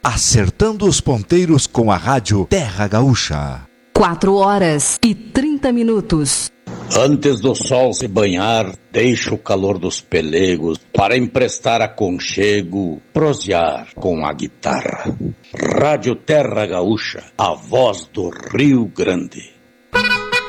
acertando os ponteiros com a rádio Terra Gaúcha. 4h30. Antes do sol se banhar, deixa o calor dos pelegos para emprestar aconchego, prosear com a guitarra. Rádio Terra Gaúcha, a voz do Rio Grande.